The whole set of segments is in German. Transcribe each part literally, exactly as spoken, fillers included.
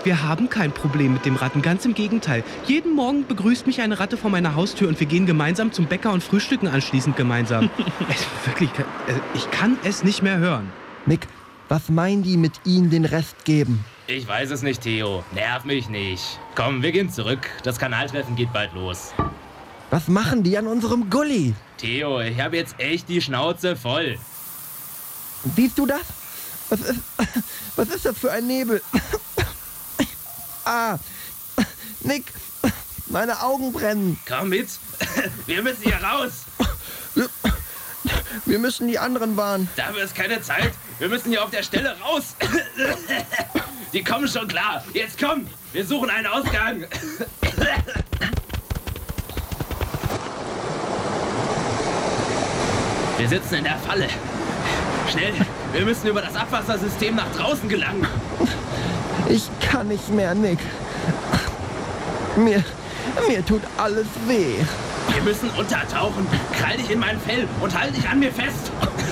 Wir haben kein Problem mit dem Ratten, ganz im Gegenteil. Jeden Morgen begrüßt mich eine Ratte vor meiner Haustür und wir gehen gemeinsam zum Bäcker und frühstücken anschließend gemeinsam. es, wirklich, ich kann es nicht mehr hören. Nick, was meinen die mit Ihnen den Rest geben? Ich weiß es nicht, Theo. Nerv mich nicht. Komm, wir gehen zurück. Das Kanaltreffen geht bald los. Was machen die an unserem Gully? Theo, ich habe jetzt echt die Schnauze voll. Siehst du das? Was ist, was ist das für ein Nebel? Ah, Nick, meine Augen brennen. Komm mit. Wir müssen hier raus. Wir müssen die anderen warnen. Dafür ist keine Zeit. Wir müssen hier auf der Stelle raus. Die kommen schon klar. Jetzt komm. Wir suchen einen Ausgang. Wir sitzen in der Falle. Schnell. Wir müssen über das Abwassersystem nach draußen gelangen. Ich kann nicht mehr, Nick. Mir, mir tut alles weh. Wir müssen untertauchen. Krall dich in mein Fell und halt dich an mir fest.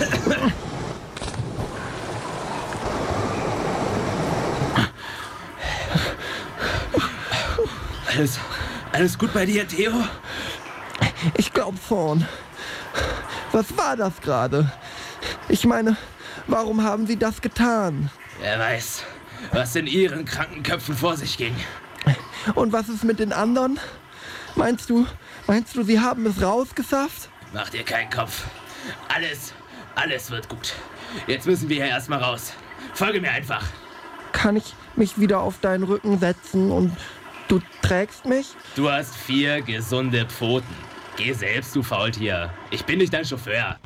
Alles, alles gut bei dir, Theo? Ich glaub schon. Was war das gerade? Ich meine, warum haben Sie das getan? Wer weiß, was in Ihren kranken Köpfen vor sich ging. Und was ist mit den anderen? Meinst du, meinst du, Sie haben es rausgesafft? Mach dir keinen Kopf. Alles, alles wird gut. Jetzt müssen wir hier erstmal raus. Folge mir einfach. Kann ich mich wieder auf deinen Rücken setzen und du trägst mich? Du hast vier gesunde Pfoten. Geh selbst, du Faultier. Ich bin nicht dein Chauffeur.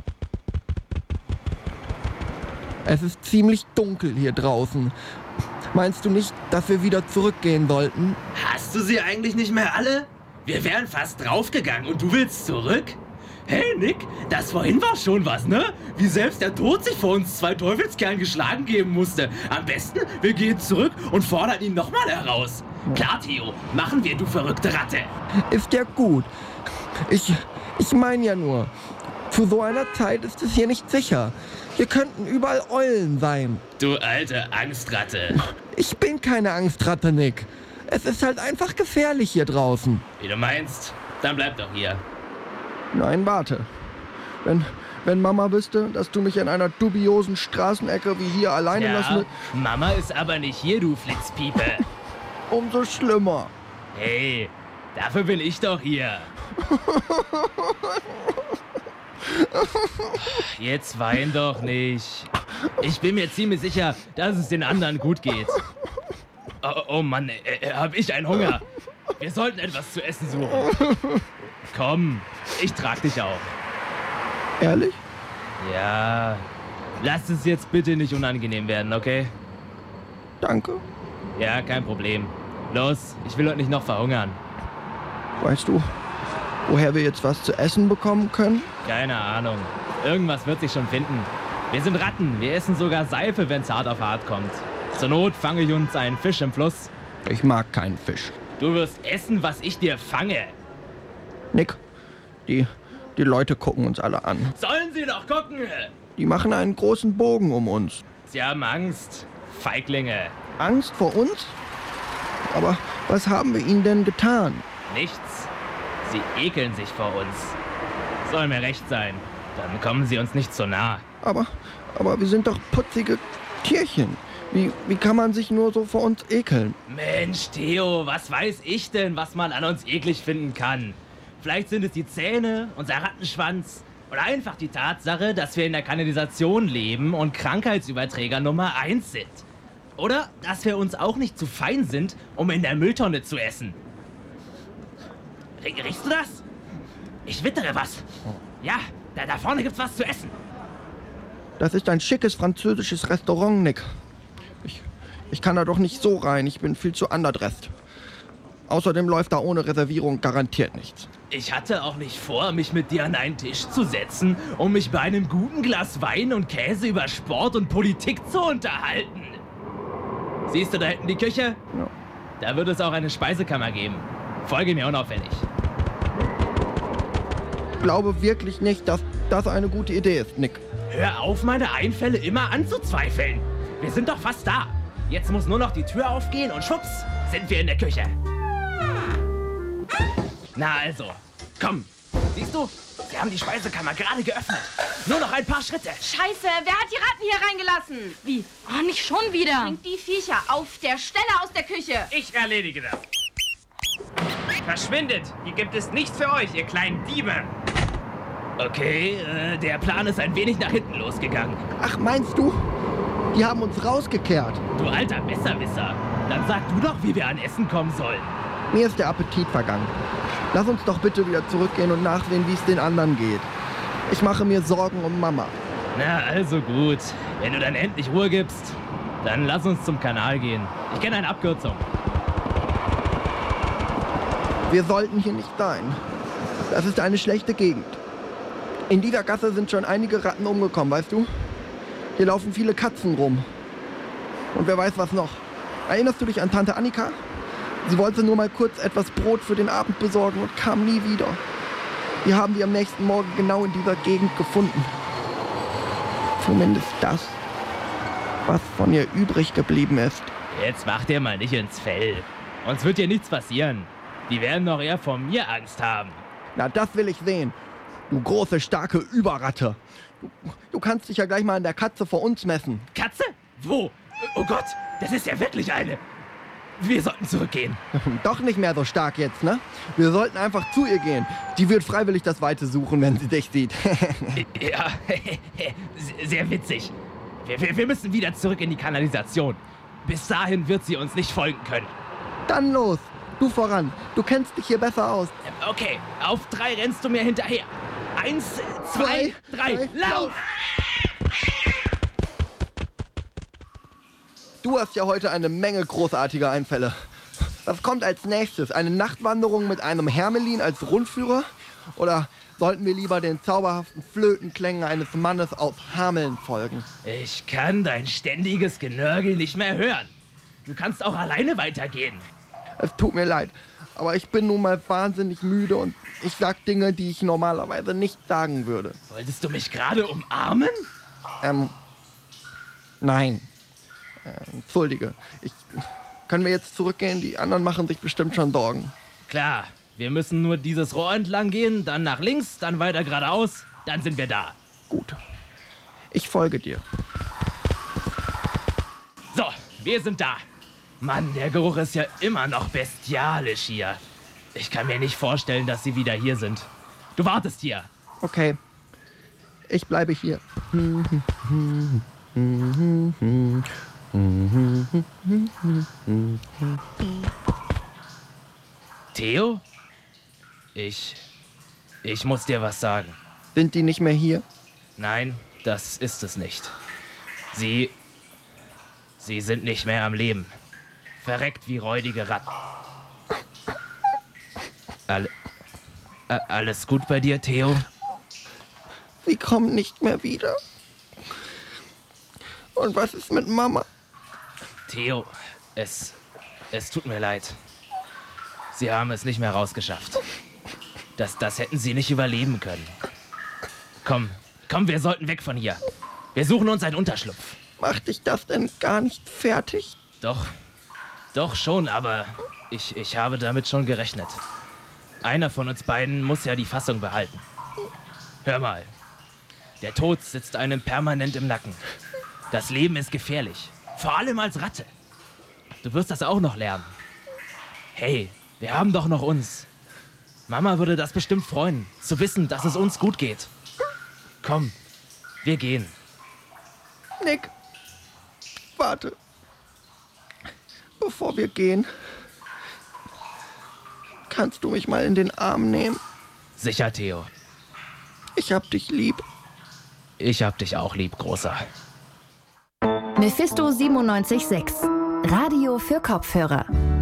Es ist ziemlich dunkel hier draußen. Meinst du nicht, dass wir wieder zurückgehen sollten? Hast du sie eigentlich nicht mehr alle? Wir wären fast draufgegangen und du willst zurück? Hey Nick, das vorhin war schon was, ne? Wie selbst der Tod sich vor uns zwei Teufelskerlen geschlagen geben musste. Am besten, wir gehen zurück und fordern ihn nochmal heraus. Klar, Theo, machen wir, du verrückte Ratte. Ist ja gut. Ich, ich meine ja nur, zu so einer Zeit ist es hier nicht sicher. Hier könnten überall Eulen sein. Du alte Angstratte. Ich bin keine Angstratte, Nick. Es ist halt einfach gefährlich hier draußen. Wie du meinst, dann bleib doch hier. Nein, warte. Wenn, wenn Mama wüsste, dass du mich in einer dubiosen Straßenecke wie hier alleine Ja, lassen... Mama ist aber nicht hier, du Flitzpiepe. Umso schlimmer. Hey, dafür bin ich doch hier. Jetzt wein doch nicht. Ich bin mir ziemlich sicher, dass es den anderen gut geht. Oh, oh Mann, äh, hab ich einen Hunger. Wir sollten etwas zu essen suchen. Komm, ich trag dich auch. Ehrlich? Ja, lass es jetzt bitte nicht unangenehm werden, okay? Danke. Ja, kein Problem. Los, ich will heute nicht noch verhungern. Weißt du, woher wir jetzt was zu essen bekommen können? Keine Ahnung. Irgendwas wird sich schon finden. Wir sind Ratten. Wir essen sogar Seife, wenn's hart auf hart kommt. Zur Not fange ich uns einen Fisch im Fluss. Ich mag keinen Fisch. Du wirst essen, was ich dir fange. Nick, die, die Leute gucken uns alle an. Sollen sie doch gucken? Die machen einen großen Bogen um uns. Sie haben Angst. Feiglinge. Angst vor uns? Aber was haben wir ihnen denn getan? Nichts. Sie ekeln sich vor uns. Soll mir recht sein. Dann kommen sie uns nicht so nah. Aber, aber wir sind doch putzige Tierchen. Wie, wie kann man sich nur so vor uns ekeln? Mensch, Theo, was weiß ich denn, was man an uns eklig finden kann? Vielleicht sind es die Zähne, unser Rattenschwanz oder einfach die Tatsache, dass wir in der Kanalisation leben und Krankheitsüberträger Nummer eins sind. Oder dass wir uns auch nicht zu fein sind, um in der Mülltonne zu essen. Riechst du das? Ich wittere was. Ja, da, da vorne gibt's was zu essen. Das ist ein schickes französisches Restaurant, Nick. Ich, ich kann da doch nicht so rein, ich bin viel zu underdressed. Außerdem läuft da ohne Reservierung garantiert nichts. Ich hatte auch nicht vor, mich mit dir an einen Tisch zu setzen, um mich bei einem guten Glas Wein und Käse über Sport und Politik zu unterhalten. Siehst du da hinten die Küche? Ja. Da wird es auch eine Speisekammer geben. Folge mir unauffällig. Ich glaube wirklich nicht, dass das eine gute Idee ist, Nick. Hör auf, meine Einfälle immer anzuzweifeln. Wir sind doch fast da. Jetzt muss nur noch die Tür aufgehen und schwupps, sind wir in der Küche. Na also, komm. Siehst du, sie haben die Speisekammer gerade geöffnet. Nur noch ein paar Schritte. Scheiße, wer hat die Ratten hier reingelassen? Wie? Oh, nicht schon wieder. Bringt die Viecher auf der Stelle aus der Küche. Ich erledige das. Verschwindet! Hier gibt es nichts für euch, ihr kleinen Diebe. Okay, äh, der Plan ist ein wenig nach hinten losgegangen. Ach, meinst du? Die haben uns rausgekehrt. Du alter Besserwisser. Dann sag du doch, wie wir an Essen kommen sollen. Mir ist der Appetit vergangen. Lass uns doch bitte wieder zurückgehen und nachsehen, wie es den anderen geht. Ich mache mir Sorgen um Mama. Na, also gut. Wenn du dann endlich Ruhe gibst, dann lass uns zum Kanal gehen. Ich kenne eine Abkürzung. Wir sollten hier nicht sein. Das ist eine schlechte Gegend. In dieser Gasse sind schon einige Ratten umgekommen, weißt du? Hier laufen viele Katzen rum. Und wer weiß was noch. Erinnerst du dich an Tante Annika? Sie wollte nur mal kurz etwas Brot für den Abend besorgen und kam nie wieder. Wir haben die am nächsten Morgen genau in dieser Gegend gefunden. Zumindest das, was von ihr übrig geblieben ist. Jetzt mach dir mal nicht ins Fell. Uns wird hier nichts passieren. Die werden doch eher vor mir Angst haben. Na, das will ich sehen. Du große, starke Überratte. Du, du kannst dich ja gleich mal an der Katze vor uns messen. Katze? Wo? Oh Gott, das ist ja wirklich eine. Wir sollten zurückgehen. Doch nicht mehr so stark jetzt, ne? Wir sollten einfach zu ihr gehen. Die wird freiwillig das Weite suchen, wenn sie dich sieht. Ja, sehr witzig. Wir, wir, wir müssen wieder zurück in die Kanalisation. Bis dahin wird sie uns nicht folgen können. Dann los. Du voran. Du kennst dich hier besser aus. Okay, auf drei rennst du mir hinterher. Eins, zwei, Zwei, drei, drei, lauf! Du hast ja heute eine Menge großartiger Einfälle. Was kommt als nächstes? Eine Nachtwanderung mit einem Hermelin als Rundführer? Oder sollten wir lieber den zauberhaften Flötenklängen eines Mannes aus Hameln folgen? Ich kann dein ständiges Genörgel nicht mehr hören. Du kannst auch alleine weitergehen. Es tut mir leid, aber ich bin nun mal wahnsinnig müde und ich sag Dinge, die ich normalerweise nicht sagen würde. Wolltest du mich gerade umarmen? Ähm, nein. Äh, entschuldige. Ich, können wir jetzt zurückgehen? Die anderen machen sich bestimmt schon Sorgen. Klar, wir müssen nur dieses Rohr entlang gehen, dann nach links, dann weiter geradeaus, dann sind wir da. Gut. Ich folge dir. So, wir sind da. Mann, der Geruch ist ja immer noch bestialisch hier. Ich kann mir nicht vorstellen, dass sie wieder hier sind. Du wartest hier. Okay. Ich bleibe hier. Theo? Ich... Ich muss dir was sagen. Sind die nicht mehr hier? Nein, das ist es nicht. Sie... Sie sind nicht mehr am Leben. Verreckt wie räudige Ratten. Alle, äh, alles gut bei dir, Theo? Sie kommen nicht mehr wieder. Und was ist mit Mama? Theo, es, es tut mir leid. Sie haben es nicht mehr rausgeschafft. Das, das hätten sie nicht überleben können. Komm, komm, wir sollten weg von hier. Wir suchen uns einen Unterschlupf. Macht dich das denn gar nicht fertig? Doch, doch schon, aber ich, ich habe damit schon gerechnet. Einer von uns beiden muss ja die Fassung behalten. Hör mal, der Tod sitzt einem permanent im Nacken. Das Leben ist gefährlich, vor allem als Ratte. Du wirst das auch noch lernen. Hey, wir haben doch noch uns. Mama würde das bestimmt freuen, zu wissen, dass es uns gut geht. Komm, wir gehen. Nick, warte. Bevor wir gehen, kannst du mich mal in den Arm nehmen? Sicher, Theo. Ich hab dich lieb. Ich hab dich auch lieb, Großer. Mephisto siebenundneunzig Komma sechs. Radio für Kopfhörer.